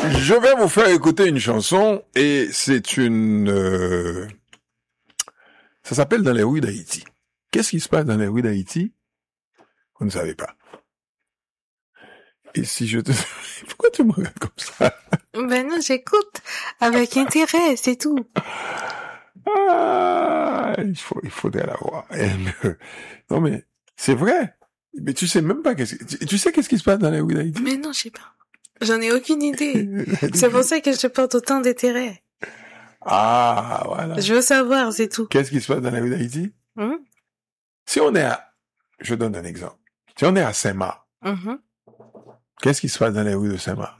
Je vais vous faire écouter une chanson et c'est ça s'appelle Dans les rues d'Haïti. Qu'est-ce qui se passe dans les rues d'Haïti? Vous ne savez pas. Et si je te... Pourquoi tu me regardes comme ça? Ben non, j'écoute avec intérêt, c'est tout. Ah, il faudrait la voir. Non mais, c'est vrai. Mais tu sais même pas tu sais qu'est-ce qui se passe dans les rues d'Haïti? Mais non, je sais pas. J'en ai aucune idée. C'est pour ça que je porte autant d'intérêt. Ah, voilà. Je veux savoir, c'est tout. Qu'est-ce qui se passe dans les rues d'Haïti? Si on est je donne un exemple. Si on est à Saint-Marc, qu'est-ce qui se passe dans les rues de Saint-Marc?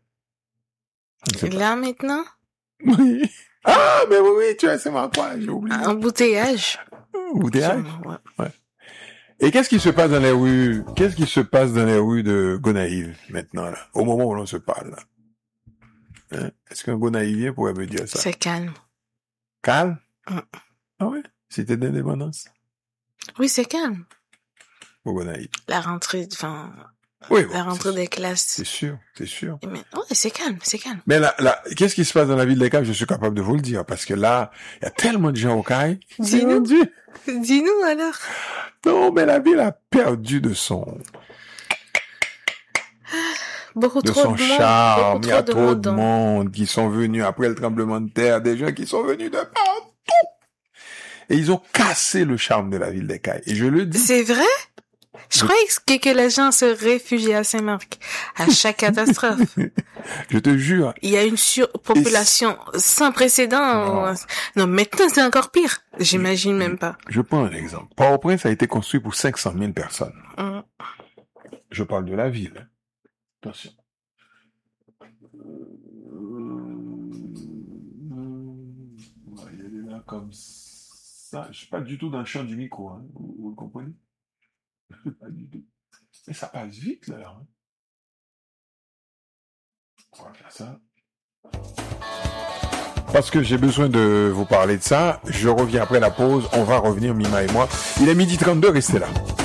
Là, maintenant? Oui. Ah, mais oui, tu as Saint-Marc, quoi, j'ai oublié. Embouteillage. Embouteillage? Ouais. Et qu'est-ce qui se passe dans les rues de Gonaïves, maintenant, là? Au moment où l'on se parle, là. Hein? Est-ce qu'un Gonaïvien pourrait me dire ça? C'est calme. Calme? Ah ouais? C'était d'indépendance? Oui, c'est calme. Au Gonaïves. La rentrée des classes. C'est sûr. Mais, ouais, c'est calme. Mais là, qu'est-ce qui se passe dans la ville des Cayes? Je suis capable de vous le dire, parce que là, il y a tellement de gens aux Cayes. Dis-nous alors. Non, mais la ville a perdu de son... Beaucoup trop de charme. Il y a trop de monde qui sont venus après le tremblement de terre, des gens qui sont venus de partout. Et ils ont cassé le charme de la ville des Cayes. Et je le dis. C'est vrai? Je croyais que les gens se réfugiaient à Saint-Marc à chaque catastrophe. Je te jure. Il y a une surpopulation sans précédent. Non, maintenant c'est encore pire. J'imagine même pas. Je prends un exemple. Port-au-Prince a été construit pour 500 000 personnes. Je parle de la ville. Attention. Il y a des là comme ça. Je suis pas du tout dans le champ du micro. Hein. Vous le comprenez? Pas du tout. Mais ça passe vite là. Hein. Voilà ça. Parce que j'ai besoin de vous parler de ça. Je reviens après la pause. On va revenir, Mima et moi. Il est 12h32, restez là.